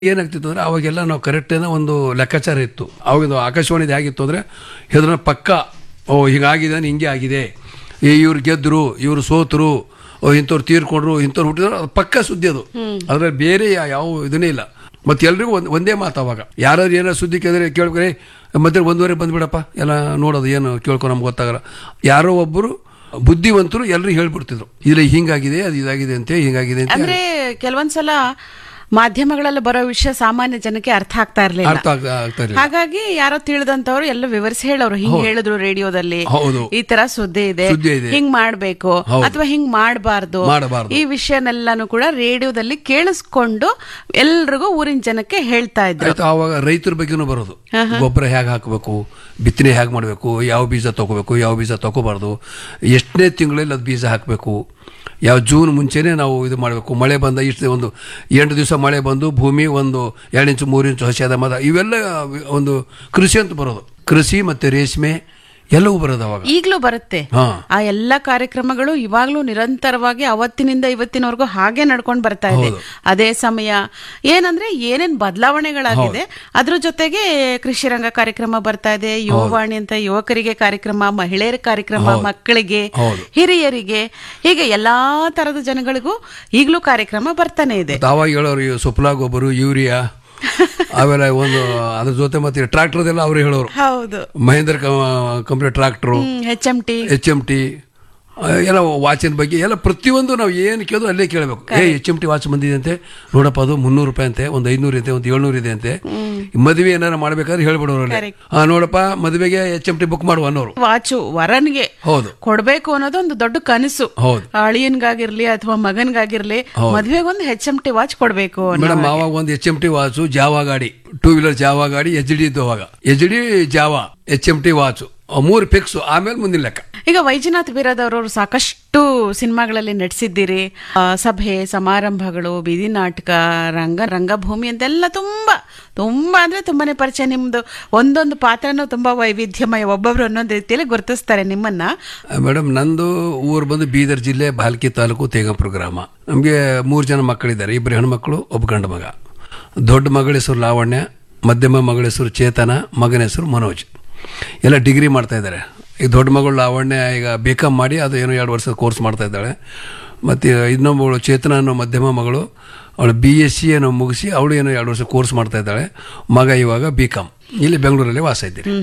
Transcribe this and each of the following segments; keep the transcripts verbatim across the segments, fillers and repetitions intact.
ಏನಾಗ್ತಿತ್ತು ಅಂದ್ರೆ ಅವಾಗೆಲ್ಲ ನಾವು ಕರೆಕ್ಟ್ ಏನೋ ಒಂದು ಲೆಕ್ಕಾಚಾರ ಇತ್ತು. ಅವಾಗ ಆಕಾಶವಾಣಿದು ಹೇಗಿತ್ತು ಅಂದ್ರೆ ಇದ್ರ ಪಕ್ಕ ಓ ಹೀಗಾಗಿದೆ ಹಿಂಗೆ ಆಗಿದೆ, ಇವ್ರು ಗೆದ್ರು ಇವ್ರು ಸೋತರು, ಇಂಥವ್ರು ತೀರ್ಕೊಂಡ್ರು ಇಂಥವ್ರು ಹುಟ್ಟಿದ್ರು, ಅದು ಪಕ್ಕ ಸುದ್ದಿ ಅದು. ಅದ್ರಲ್ಲಿ ಬೇರೆ ಯಾವ ಇದನ್ನೇ ಇಲ್ಲ. ಮತ್ತೆ ಎಲ್ರಿಗೂ ಒಂದ್ ಒಂದೇ ಮಾತು. ಅವಾಗ ಯಾರು ಏನಾರು ಸುದ್ದಿ ಕೇಳಿದ್ರೆ ಕೇಳ್ಕೊರೆ ಮತ್ತೆ ಒಂದುವರೆ ಬಂದ್ಬಿಡಪ್ಪ ಎಲ್ಲ ನೋಡೋದು ಏನು ಕೇಳ್ಕೊ ನಮ್ಗೆ ಗೊತ್ತಾಗಲ್ಲ. ಯಾರೋ ಒಬ್ಬರು ಬುದ್ಧಿವಂತರು ಎಲ್ಲರೂ ಹೇಳ್ಬಿಡ್ತಿದ್ರು ಇಲ್ಲ ಹಿಂಗಾಗಿದೆ ಅದು ಇದಾಗಿದೆ ಅಂತ ಹಿಂಗಾಗಿದೆ ಅಂತ. ಅಂದ್ರೆ ಕೆಲವೊಂದ್ಸಲ ಮಾಧ್ಯಮಗಳಲ್ಲಿ ಬರೋ ವಿಷಯ ಸಾಮಾನ್ಯ ಜನಕ್ಕೆ ಅರ್ಥ ಆಗ್ತಾ ಇರ್ಲಿಲ್ಲ. ಅರ್ಥ ಆಗ್ತಾ ಇರಲಿಲ್ಲ. ಹಾಗಾಗಿ ಯಾರೋ ತಿಳಿದಂತವ್ರು ಎಲ್ಲ ವಿವರಿಸಿ ಹೇಳೋರು, ಹಿಂಗ್ ಹೇಳಿದ್ರು ರೇಡಿಯೋದಲ್ಲಿ, ಈ ತರ ಸುದ್ದಿ ಇದೆ, ಹಿಂಗ್ ಮಾಡ್ಬೇಕು ಅಥವಾ ಹಿಂಗ್ ಮಾಡಬಾರ್ದು, ಈ ವಿಷಯನೆಲ್ಲಾನು ಕೂಡ ರೇಡಿಯೋದಲ್ಲಿ ಕೇಳಿಸ್ಕೊಂಡು ಎಲ್ರಿಗೂ ಊರಿನ ಜನಕ್ಕೆ ಹೇಳ್ತಾ ಇದ್ರು. ಅವಾಗ ರೈತರ ಬಗ್ಗೆನೂ ಬರೋದು, ಗೊಬ್ಬರ ಹೇಗೆ ಹಾಕಬೇಕು, ಬಿತ್ತನೆ ಹೇಗೆ ಮಾಡಬೇಕು, ಯಾವ ಬೀಜ ತಗೋಬೇಕು ಯಾವ ಬೀಜ ತಗೋಬಾರ್ದು, ಎಷ್ಟನೇ ತಿಂಗಳಲ್ಲಿ ಅದು ಬೀಜ ಹಾಕಬೇಕು, ಯಾವ ಜೂನ್ ಮುಂಚೆನೆ ನಾವು ಇದು ಮಾಡಬೇಕು, ಮಳೆ ಬಂದ ಇಷ್ಟು ಒಂದು ಎಂಟು ದಿವಸ ಮಳೆ ಬಂದು ಭೂಮಿ ಒಂದು ಎರಡು ಇಂಚು ಮೂರು ಇಂಚು ಹಸಿಯಾದ ಮದ, ಇವೆಲ್ಲ ಒಂದು ಕೃಷಿ ಅಂತ ಬರೋದು. ಕೃಷಿ ಮತ್ತೆ ರೇಷ್ಮೆ ಎಲ್ಲವೂ ಬರೋದು ಅವಾಗ. ಈಗಲೂ ಬರುತ್ತೆ ಆ ಎಲ್ಲಾ ಕಾರ್ಯಕ್ರಮಗಳು. ಇವಾಗ್ಲೂ ನಿರಂತರವಾಗಿ ಅವತ್ತಿನಿಂದ ಇವತ್ತಿನವರೆಗೂ ಹಾಗೆ ನಡ್ಕೊಂಡು ಬರ್ತಾ ಇದೆ. ಅದೇ ಸಮಯ ಏನಂದ್ರೆ ಏನೇನ್ ಬದಲಾವಣೆಗಳಾಗಿದೆ, ಅದ್ರ ಜೊತೆಗೆ ಕೃಷಿ ರಂಗ ಕಾರ್ಯಕ್ರಮ ಬರ್ತಾ ಇದೆ, ಯುವವಾಣಿ ಅಂತ ಯುವಕರಿಗೆ ಕಾರ್ಯಕ್ರಮ, ಮಹಿಳೆಯರ ಕಾರ್ಯಕ್ರಮ, ಮಕ್ಕಳಿಗೆ, ಹಿರಿಯರಿಗೆ, ಹೀಗೆ ಎಲ್ಲಾ ತರದ ಜನಗಳಿಗೂ ಈಗಲೂ ಕಾರ್ಯಕ್ರಮ ಬರ್ತಾನೆ ಇದೆ. ಅವಾಗ ಹೇಳೋರು ಸುಫ್ಲಾ ಗೊಬ್ಬರ, ಯೂರಿಯಾ ಅವೆಲ್ಲ ಒಂದು ಅದ್ರ ಜೊತೆ ಮತ್ತೆ ಟ್ರಾಕ್ಟರ್ದೆಲ್ಲ ಅವ್ರು ಹೇಳೋರು. ಹೌದು, Mahendra company tractor, H M T H M T ಎಲ್ಲ ವಾಚಿನ ಬಗ್ಗೆ ಎಲ್ಲ ಪ್ರತಿಯೊಂದು ನಾವು ಏನು ಕೇಳಿದ್ರು ಅಲ್ಲೇ ಕೇಳಬೇಕು. ಏ ಎಚ್ ಎಂ ಟಿ ವಾಚ್ ಬಂದಿದೆ ಅಂತೆ ನೋಡಪ್ಪ, ಅದು ಮುನ್ನೂರು ರೂಪಾಯಿ ಅಂತೆ, ಒಂದು ಐನೂರು ಇದೆ, ಒಂದು ಏಳ್ನೂರು ಇದೆ ಅಂತೆ. ಮದುವೆ ಏನಾರ ಮಾಡ್ಬೇಕಾದ್ರೆ ಹೇಳ್ಬಿಡೋರಲ್ಲಿ, ಹಾ ನೋಡಪ್ಪ ಮದುವೆಗೆ ಎಚ್ ಎಂ ಟಿ ಬುಕ್ ಮಾಡುವ ಅನ್ನೋರು. ವಾಚು ವರನ್ಗೆ ಹೌದು ಕೊಡ್ಬೇಕು ಅನ್ನೋದು ಒಂದು ದೊಡ್ಡ ಕನಸು. ಹೌದು, ಅಳಿಯನ್ಗಾಗಿರ್ಲಿ ಅಥವಾ ಮಗನ್ಗಾಗಿರ್ಲಿ ಮದುವೆಗೆ ಒಂದು ಎಚ್ ಎಂ ಟಿ ವಾಚ್ ಕೊಡ್ಬೇಕು. ಮೇಡಮ್ ಅವಾಗ ಒಂದು H M T watch, Java ಗಾಡಿ, ಟೂ ವೀಲರ್ ಜಾವಾ ಗಾಡಿ, ಎಚ್ ಡಿ ಇದ್ದು ಅವಾಗ, H D Java H M T watch ಮೂರು ಫಿಕ್ಸ್. ಆಮೇಲೆ ಮುಂದಿನ ಲೆಕ್ಕ. ಈಗ ವೈಜನಾಥ್ ಬಿರಾದವ್ರವರು ಸಾಕಷ್ಟು ಸಿನಿಮಾಗಳಲ್ಲಿ ನಟಿಸಿದ್ದೀರಿ. ಸಭೆ ಸಮಾರಂಭಗಳು, ಬೀದಿ ನಾಟಕ, ರಂಗ ರಂಗಭೂಮಿ ಅಂತೆಲ್ಲ ತುಂಬಾ ತುಂಬಾ ಅಂದ್ರೆ ತುಂಬಾನೇ ಪರಿಚಯ ನಿಮ್ದು. ಒಂದೊಂದು ಪಾತ್ರನೂ ತುಂಬಾ ವೈವಿಧ್ಯಮಯ, ಒಬ್ಬೊಬ್ರು ಒಂದೊಂದು ರೀತಿಯಲ್ಲಿ ಗುರುತಿಸ್ತಾರೆ ನಿಮ್ಮನ್ನ. ಮೇಡಮ್ ನಂದು ಊರು ಬಂದು ಬೀದರ್ ಜಿಲ್ಲೆ ಬಾಲ್ಕಿ ತಾಲೂಕು ತೇಗಂಪುರ ಗ್ರಾಮ. ನಮ್ಗೆ ಮೂರು ಜನ ಮಕ್ಕಳಿದ್ದಾರೆ, ಇಬ್ಬರು ಹೆಣ್ಮಕ್ಳು ಒಬ್ಬ ಗಂಡು ಮಗ. ದೊಡ್ಡ ಮಗಳ ಹೆಸರು ಲಾವಣ್ಯ, ಮಧ್ಯಮ ಮಗಳ ಹೆಸರು ಚೇತನ, ಮಗನ ಹೆಸರು ಮನೋಜ್. ಎಲ್ಲ ಡಿಗ್ರಿ ಮಾಡ್ತಾ ಇದ್ದಾರೆ. ಈಗ ದೊಡ್ಡ ಮಗಳು ಲಾವಣ್ಯ ಈಗ ಬಿ ಕಾಮ್ ಮಾಡಿ ಅದು ಏನೋ ಎರಡು ವರ್ಷದ ಕೋರ್ಸ್ ಮಾಡ್ತಾ ಇದ್ದಾಳೆ. ಮತ್ತು ಇನ್ನೊಬ್ಬಳು ಚೇತನ ಅನ್ನೋ ಮಧ್ಯಮ ಮಗಳು, ಅವಳು ಬಿ ಎಸ್ ಸಿ ಏನೋ ಮುಗಿಸಿ ಅವಳು ಏನೋ ಎರಡು ವರ್ಷ ಕೋರ್ಸ್ ಮಾಡ್ತಾ ಇದ್ದಾಳೆ. ಮಗ ಇವಾಗ ಬಿ ಕಾಮ್. ಇಲ್ಲಿ ಬೆಂಗಳೂರಲ್ಲಿ ವಾಸ ಇದ್ದೀರಿ.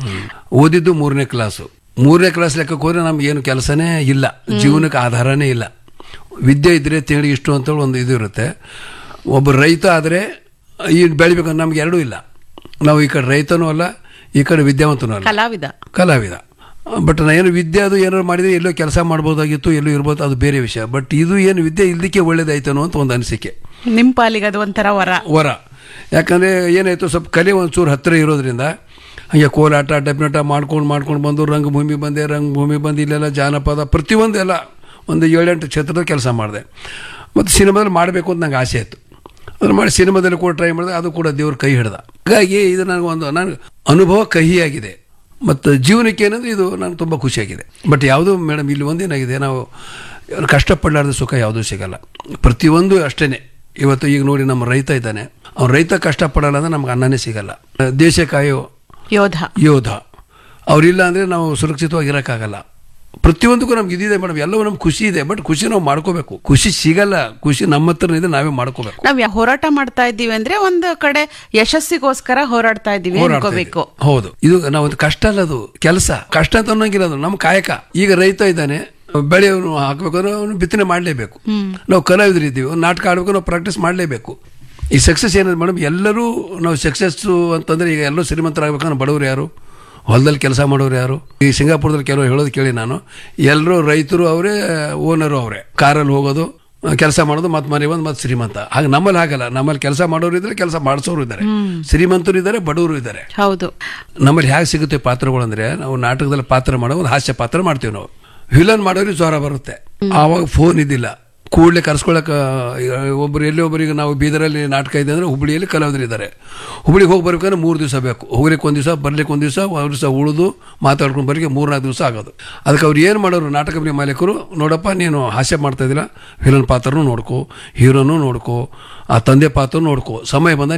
ಓದಿದ್ದು ಮೂರನೇ ಕ್ಲಾಸು. ಮೂರನೇ ಕ್ಲಾಸ್ ಲೆಕ್ಕಕ್ಕೆ ಹೋದ್ರೆ ನಮ್ಗೆ ಏನು ಕೆಲಸನೇ ಇಲ್ಲ, ಜೀವನಕ್ಕೆ ಆಧಾರನೇ ಇಲ್ಲ. ವಿದ್ಯೆ ಇದ್ದರೆ ತಿಂಗಳಿಗೆ ಇಷ್ಟು ಅಂತೇಳಿ ಒಂದು ಇದು ಇರುತ್ತೆ. ಒಬ್ಬ ರೈತ ಆದರೆ ಈ ಬೆಳಿಬೇಕಂದ್ರೆ ನಮ್ಗೆ ಎರಡೂ ಇಲ್ಲ. ನಾವು ಈ ಕಡೆ ರೈತನೂ ಅಲ್ಲ, ಈ ಕಡೆ ವಿದ್ಯಾವಂತನೂ ಅಲ್ಲ, ಕಲಾವಿದ ಕಲಾವಿದ ಬಟ್ ನಾ ಏನು ವಿದ್ಯೆ ಅದು ಏನಾರು ಮಾಡಿದರೆ ಎಲ್ಲೋ ಕೆಲಸ ಮಾಡ್ಬೋದಾಗಿತ್ತು, ಎಲ್ಲೋ ಇರ್ಬೋದು, ಅದು ಬೇರೆ ವಿಷಯ. ಬಟ್ ಇದು ಏನು ವಿದ್ಯೆ ಇಲ್ದಕ್ಕೆ ಒಳ್ಳೇದಾಯ್ತನೋ ಅಂತ ಒಂದು ಅನಿಸಿಕೆ. ನಿಮ್ಮ ಪಾಲಿಗೆ ಅದು ಒಂಥರ ವರ ವರ ಯಾಕಂದರೆ ಏನಾಯಿತು, ಸ್ವಲ್ಪ ಕಲೆ ಒಂಚೂರು ಹತ್ತಿರ ಇರೋದ್ರಿಂದ ಹಾಗೆ ಕೋಲಾಟ ಡೆಫಿನೆಟ ಮಾಡ್ಕೊಂಡು ಮಾಡ್ಕೊಂಡು ಬಂದು ರಂಗಭೂಮಿ ಬಂದೆ. ರಂಗಭೂಮಿ ಬಂದು ಇಲ್ಲೆಲ್ಲ ಜಾನಪದ ಪ್ರತಿಯೊಂದು ಎಲ್ಲ ಒಂದು ಏಳೆಂಟು ಕ್ಷೇತ್ರದ ಕೆಲಸ ಮಾಡಿದೆ. ಮತ್ತು ಸಿನಿಮಾದಲ್ಲಿ ಮಾಡಬೇಕು ಅಂತ ನಂಗೆ ಆಸೆ ಇತ್ತು. ಅದನ್ನು ಮಾಡಿ ಸಿನಿಮಾದಲ್ಲಿ ಕೂಡ ಟ್ರೈ ಮಾಡಿದೆ, ಅದು ಕೂಡ ದೇವ್ರ ಕೈ ಹಿಡ್ದ. ಹಾಗಾಗಿ ಇದು ನನಗೆ ಒಂದು ನನಗೆ ಅನುಭವ ಕಹಿಯಾಗಿದೆ. ಮತ್ತು ಜೀವನಕ್ಕೆ ಏನಂದರೆ ಇದು ನನಗೆ ತುಂಬ ಖುಷಿಯಾಗಿದೆ. ಬಟ್ ಯಾವುದೂ ಮೇಡಮ್ ಇಲ್ಲಿ ಒಂದೇನಾಗಿದೆ, ನಾವು ಕಷ್ಟಪಡಲಾರ್ದ ಸುಖ ಯಾವುದೂ ಸಿಗಲ್ಲ. ಪ್ರತಿಯೊಂದು ಅಷ್ಟೇ. ಇವತ್ತು ಈಗ ನೋಡಿ ನಮ್ಮ ರೈತ ಇದ್ದಾನೆ, ಅವ್ನು ರೈತ ಕಷ್ಟಪಡಲ್ಲ ಅಂದರೆ ನಮ್ಗೆ ಅನ್ನನೇ ಸಿಗಲ್ಲ. ದೇಶ ಕಾಯೋ ಯೋಧ ಯೋಧ ಅವರಿಲ್ಲ ಅಂದರೆ ನಾವು ಸುರಕ್ಷಿತವಾಗಿ ಇರೋಕ್ಕಾಗಲ್ಲ. ಪ್ರತಿಯೊಂದಕ್ಕೂ ನಮ್ಗೆ ಇದಿದೆ ಮೇಡಮ್, ಎಲ್ಲವೂ ನಮ್ಗೆ ಖುಷಿ ಇದೆ. ಬಟ್ ಖುಷಿ ನಾವು ಮಾಡ್ಕೋಬೇಕು. ಖುಷಿ ಸಿಗಲ್ಲ, ಖುಷಿ ನಮ್ಮ ಹತ್ರ ಇದೆ, ನಾವೇ ಮಾಡ್ಕೋಬೇಕು. ನಾವ್ ಹೋರಾಟ ಮಾಡ್ತಾ ಇದ್ದೀವಿ ಅಂದ್ರೆ ಒಂದು ಕಡೆ ಯಶಸ್ಸಿಗೋಸ್ಕರ ಹೋರಾಡ್ತಾ ಇದ್ದೀವಿ ಅನ್ಕೋಬೇಕು. ಹೌದು, ಇದು ನಾವೊಂದು ಕಷ್ಟ ಅಲ್ಲ, ಅದು ಕೆಲಸ. ಕಷ್ಟ ಅಂತ ಅನ್ನೋಂಗಿಲ್ಲ, ಅದು ನಮ್ಮ ಕಾಯಕ. ಈಗ ರೈತ ಇದ್ದಾನೆ, ಬೆಳೆಯನ್ನು ಹಾಕ್ಬೇಕಂದ್ರೆ ಅವನು ಬಿತ್ತನೆ ಮಾಡಲೇಬೇಕು. ನಾವು ಕಲಾವಿದರು ಇದ್ದೀವಿ, ಒಂದು ನಾಟಕ ಆಡ್ಬೇಕು, ನಾವು ಪ್ರಾಕ್ಟೀಸ್ ಮಾಡಲೇಬೇಕು. ಈ ಸಕ್ಸಸ್ ಏನಂದ್ರೆ ಮೇಡಮ್, ಎಲ್ಲರೂ ನಾವು ಸಕ್ಸಸ್ಸು ಅಂತಂದ್ರೆ ಈಗ ಎಲ್ಲರೂ ಶ್ರೀಮಂತರಾಗಬೇಕಂದ್ರೆ ಬಡವರು ಯಾರು, ಹೊಲದಲ್ಲಿ ಕೆಲಸ ಮಾಡೋರು ಯಾರು? ಈ ಸಿಂಗಾಪುರದಲ್ಲಿ ಕೆಲವರು ಹೇಳೋದು ಕೇಳಿ ನಾನು, ಎಲ್ಲರೂ ರೈತರು ಅವರೇ, ಓನರು ಅವರೇ, ಕಾರಲ್ಲಿ ಹೋಗೋದು, ಕೆಲಸ ಮಾಡೋದು, ಮತ್ತೆ ಮನೆ ಬಂದು ಮತ್ತೆ ಶ್ರೀಮಂತ. ಹಾಗೆ ನಮ್ಮಲ್ಲಿ ಹಾಗಲ್ಲ. ನಮ್ಮಲ್ಲಿ ಕೆಲಸ ಮಾಡೋರು ಇದ್ದಾರೆ, ಕೆಲಸ ಮಾಡಿಸೋರು ಇದ್ದಾರೆ, ಶ್ರೀಮಂತರು ಇದ್ದಾರೆ, ಬಡವರು ಇದ್ದಾರೆ. ಹೌದು, ನಮ್ಮಲ್ಲಿ ಹೇಗೆ ಸಿಗುತ್ತೆ ಪಾತ್ರಗಳು ಅಂದ್ರೆ, ನಾವು ನಾಟಕದಲ್ಲಿ ಪಾತ್ರ ಮಾಡೋ ಒಂದು ಹಾಸ್ಯ ಪಾತ್ರ ಮಾಡ್ತೀವಿ. ನಾವು ವಿಲನ್ ಮಾಡೋರಿಗೆ ಜ್ವರ ಬರುತ್ತೆ. ಆವಾಗ ಫೋನ್ ಇದ್ದಿಲ್ಲ, ಕೂಡಲೇ ಕರ್ಸ್ಕೊಳಕ್ಕೆ ಒಬ್ಬರು ಎಲ್ಲಿ ಒಬ್ಬರಿಗೆ ನಾವು ಬೀದರಲ್ಲಿ ನಾಟಕ ಇದೆ ಅಂದರೆ ಹುಬ್ಳಿಯಲ್ಲಿ ಕಲಾವಿದರು ಇದ್ದಾರೆ. ಹುಬ್ಳಿಗೆ ಹೋಗಿ ಬರ್ಬೇಕಂದ್ರೆ ಮೂರು ದಿವಸ ಬೇಕು. ಹೋಗ್ಲಿಕ್ಕೆ ಒಂದು ದಿವಸ, ಬರ್ಲಿಕ್ಕೆ ಒಂದು ದಿವಸ, ಒಂದು ದಿವಸ ಉಳಿದು ಮಾತಾಡ್ಕೊಂಡು ಬರಿಗೆ ಮೂರು ನಾಲ್ಕು ದಿವಸ ಆಗೋದು. ಅದಕ್ಕೆ ಅವ್ರು ಏನು ಮಾಡೋರು, ನಾಟಕ ಕಂಪನಿ ಮಾಲೀಕರು, ನೋಡಪ್ಪ ನೀನು ಹಾಸ್ಯ ಮಾಡ್ತಾ ಇದ್ದಿಲ್ಲ, ವಿಲನ್ ಪಾತ್ರನೂ ನೋಡ್ಕೋ, ಹೀರೋನೂ ನೋಡ್ಕೋ, ಆ ತಂದೆ ಪಾತ್ರ ನೋಡ್ಕೋ, ಸಮಯ ಬಂದ